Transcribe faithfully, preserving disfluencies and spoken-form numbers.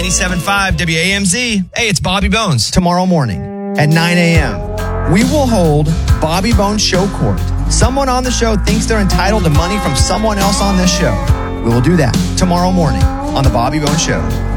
ninety-seven point five W A M Z. Hey, it's Bobby Bones. Tomorrow morning at nine a.m., we will hold Bobby Bones Show Court. Someone on the show thinks they're entitled to money from someone else on this show. We will do that tomorrow morning on the Bobby Bones Show.